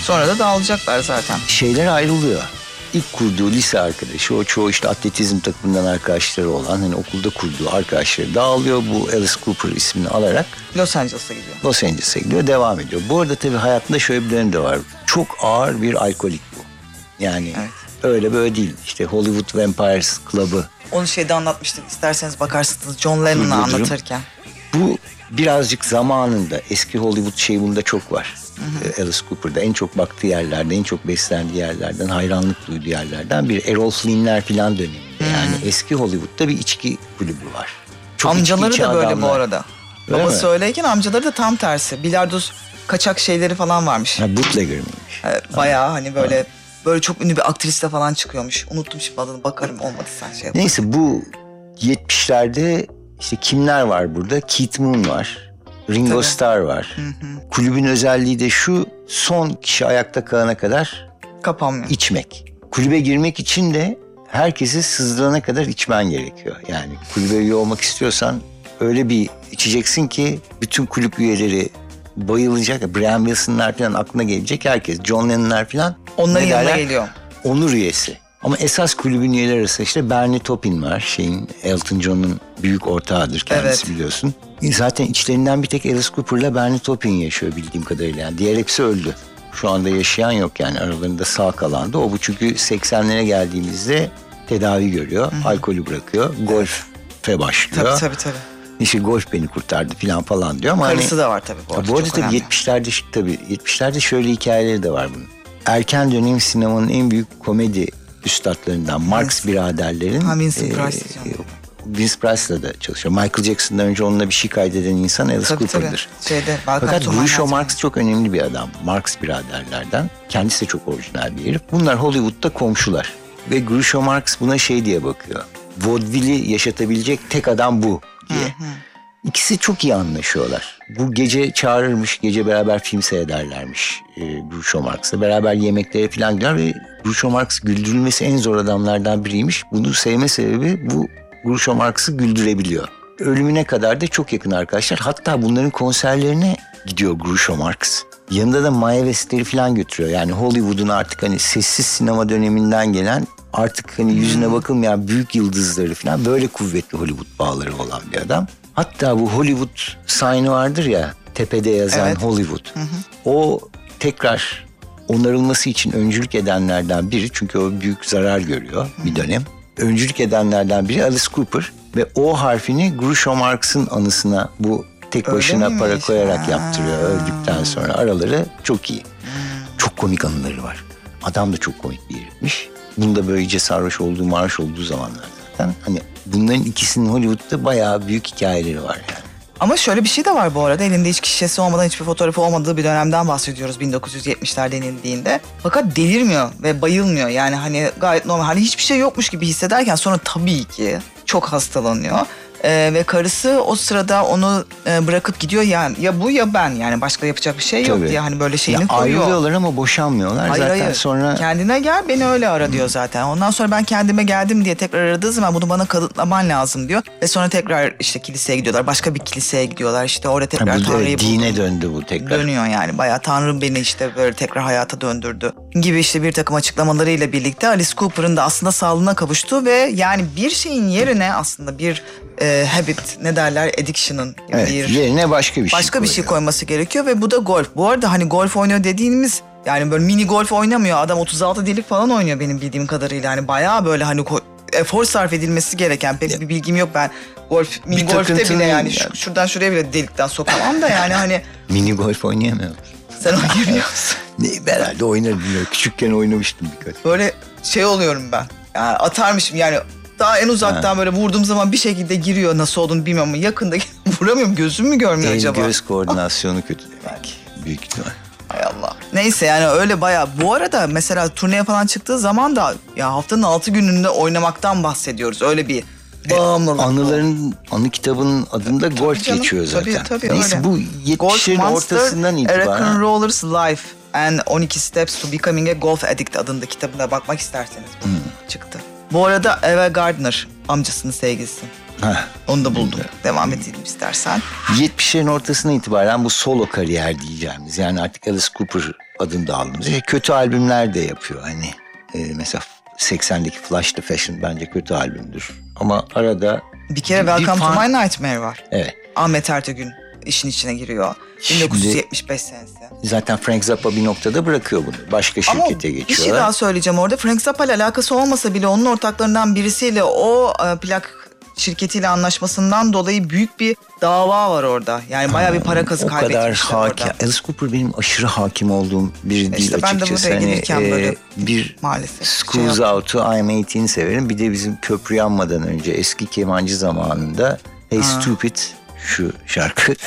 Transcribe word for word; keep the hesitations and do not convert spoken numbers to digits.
Sonra da dağılacaklar zaten. Şeyler ayrılıyor. İlk kurduğu lise arkadaşı, o çoğu işte atletizm takımından arkadaşları olan, hani okulda kurduğu arkadaşları dağılıyor. Bu Alice Cooper ismini alarak Los Angeles'a gidiyor. Los Angeles'a gidiyor, devam ediyor. Bu arada tabii hayatında şöyle bir dönem de var. Çok ağır bir alkolik bu. Yani evet. Öyle böyle değil. İşte Hollywood Vampires Club'ı. Onu şeyde anlatmıştık. İsterseniz bakarsınız John Lennon'ı anlatırken. Bu birazcık zamanında eski Hollywood şey bunda çok var. Hı hı. Alice Cooper'da en çok baktığı yerlerden, en çok beslendiği yerlerden, hayranlık duyduğu yerlerden bir Errol Flynn'ler falan döneminde. Hı. Yani eski Hollywood'da bir içki kulübü var. Çok amcaları da böyle adamlar. Bu arada. Öyle Babası mi? Öyleyken amcaları da tam tersi. Bilardo kaçak şeyleri falan varmış. Ha, bootlegger miymiş? Evet, bayağı ha. Hani böyle ha. böyle çok ünlü bir aktrisle falan çıkıyormuş. Unuttum şimdi adını, bakarım olmadı sen şey yap. Neyse bu yetmişlerde işte kimler var burada? Keith Moon var. Ringo Tabii. Starr var. Hı hı. Kulübün özelliği de şu, son kişi ayakta kalana kadar kapanmıyor. İçmek. Kulübe girmek için de herkesi sızdırana kadar içmen gerekiyor. Yani kulübe üye olmak istiyorsan öyle bir içeceksin ki bütün kulüp üyeleri bayılacak. Brian Wilson'lar falan aklına gelecek, herkes. John Lennon'lar falan. Onların yanına geliyor. Onur üyesi. Ama esas kulübün üyeleri arasında işte Bernie Taupin var. Şeyin, Elton John'un büyük ortağıdır kendisi, evet. Biliyorsun. Zaten içlerinden bir tek Alice Cooper'la Bernie Taupin yaşıyor bildiğim kadarıyla. Yani diğer hepsi öldü. Şu anda yaşayan yok yani, aralarında sağ kalan da o. Bu çünkü seksenlere geldiğimizde tedavi görüyor. Hı-hı. Alkolü bırakıyor. Golfe başlıyor. Tabii tabii tabii. İşte golf beni kurtardı falan falan diyor ama karısı hani, da var tabii bu arada. Bu arada tabii yetmişlerde tabii yetmişlerde şöyle hikayeleri de var bunun. Erken dönem sinemanın en büyük komedi üstadlarından Marx biraderlerin. Ha, Vincent Price e, Vince Price'la da çalışıyor. Michael Jackson'dan önce onunla bir şey kaydeden insan Alice tabii, Cooper'dır. Tabii. Şeyde, fakat Groucho Marx çok önemli bir adam. Marx biraderlerden. Kendisi de çok orijinal bir herif. Bunlar Hollywood'da komşular. Ve Groucho Marx buna şey diye bakıyor. Vaudeville'i yaşatabilecek tek adam bu diye. Hı hı. İkisi çok iyi anlaşıyorlar. Bu gece çağırırmış, gece beraber film seyrederlermiş e, Groucho Marx'la. Beraber yemeklere falan gider ve Groucho Marx güldürülmesi en zor adamlardan biriymiş. Bunu sevme sebebi bu, Groucho Marx'ı güldürebiliyor. Ölümüne kadar da çok yakın arkadaşlar. Hatta bunların konserlerine gidiyor Groucho Marx. Yanında da Mae West'leri falan götürüyor. Yani Hollywood'un artık hani sessiz sinema döneminden gelen, artık hani yüzüne bakılmayan büyük yıldızları falan, böyle kuvvetli Hollywood bağları olan bir adam. Hatta bu Hollywood sign vardır ya, tepede yazan, evet. Hollywood. Hı hı. O tekrar onarılması için öncülük edenlerden biri. Çünkü o büyük zarar görüyor hı. bir dönem. Öncülük edenlerden biri Alice Cooper. Ve O harfini Groucho Marx'ın anısına bu tek başına Öyle para miymiş? koyarak ha. yaptırıyor öldükten sonra. Araları çok iyi. Hmm. Çok komik anıları var. Adam da çok komik bir herifmiş. Bunda böyle iyice sarhoş olduğu, marş olduğu zamanlar zaten. Hani bunların ikisinin Hollywood'da bayağı büyük hikayeleri var yani. Ama şöyle bir şey de var bu arada. Elinde içki şişesi olmadan, hiçbir fotoğrafı olmadığı bir dönemden bahsediyoruz bin dokuz yüz yetmişler denildiğinde. Fakat delirmiyor ve bayılmıyor. Yani hani gayet normal. Hani hiçbir şey yokmuş gibi hissederken sonra tabii ki çok hastalanıyor. Ee, ve karısı o sırada onu e, bırakıp gidiyor, yani ya bu ya ben, yani başka yapacak bir şey yok Tabii. diye hani böyle şeyini ya koyuyor. Ayrılıyorlar ama boşanmıyorlar hayır, zaten hayır. Sonra. Kendine gel, beni öyle ara diyor zaten. Ondan sonra ben kendime geldim diye tekrar aradığı zaman bunu bana kanıtlaman lazım diyor. Ve sonra tekrar işte kiliseye gidiyorlar, başka bir kiliseye gidiyorlar, işte orada tekrar bu, Tanrı'yı buldum. Dine döndü bu tekrar. Dönüyor yani bayağı, Tanrı beni işte böyle tekrar hayata döndürdü gibi işte bir takım açıklamalarıyla birlikte Alice Cooper'ın da aslında sağlığına kavuştu ve yani bir şeyin yerine aslında bir e, habit, ne derler, addiction'ın evet, bir yerine başka bir şey başka bir şey koyması gerekiyor ve bu da golf. Bu arada hani golf oynuyor dediğimiz, yani böyle mini golf oynamıyor adam, otuz altı delik falan oynuyor benim bildiğim kadarıyla. Yani bayağı böyle hani efor sarf edilmesi gereken, pek bir bilgim yok ben golf, mini golfte bile yani, yani şuradan şuraya bile delikten sokamam da yani hani mini golf oynayamıyorum. Sen oynayamıyor musun? Ne, herhalde oynarım, bilmiyorum. Küçükken oynamıştım birkaç. Böyle şey oluyorum ben. Yani atarmışım yani, daha en uzaktan ha. böyle vurduğum zaman bir şekilde giriyor, nasıl olduğunu bilmiyorum ama yakında vuramıyorum, gözüm mü görmüyor El acaba? Göz koordinasyonu ah. kötü demek. Büyük ihtimal. Hay Allah. Neyse yani öyle bayağı. Bu arada mesela turneye falan çıktığı zaman da ya haftanın altı gününde oynamaktan bahsediyoruz. Öyle bir bağımlılık. E, anıların, anı kitabının adında tabii golf canım, geçiyor zaten. Tabii tabii Neyse öyle. Bu yetmişlerin ortasından itibaren. Rock and Roller's Life and on iki Steps to Becoming a Golf Addict adında kitabına bakmak isterseniz bu hmm. çıktı. Bu arada Ava Gardner amcasının sevgilisi. Heh. Onu da buldum. Devam edelim istersen. yetmişlerin ortasına itibaren bu solo kariyer diyeceğimiz, yani artık Alice Cooper adını da aldığımız şey. Kötü albümler de yapıyor. Hani e, mesela seksendeki Flash the Fashion bence kötü albümdür. Ama arada... Bir kere bir Welcome fan... to My Nightmare var. Evet. Ahmet Ertegün işin içine giriyor. bin dokuz yüz yetmiş beş senesi. Zaten Frank Zappa bir noktada bırakıyor bunu. Başka şirkete Ama geçiyor. bir şey daha söyleyeceğim orada. Frank Zappa ile alakası olmasa bile onun ortaklarından birisiyle o e, plak şirketiyle anlaşmasından dolayı büyük bir dava var orada. Yani bayağı bir para kazı O kaybetmişler kadar hakim. orada. Alice Cooper benim aşırı hakim olduğum biri değil İşte ben de açıkçası. buraya gelirken Hani, böyle e, bir maalesef Schools şey Out'u I'm eighteen'i severim. Bir de bizim köprü yanmadan önce eski kemancı zamanında Hey Ha. Stupid şu şarkı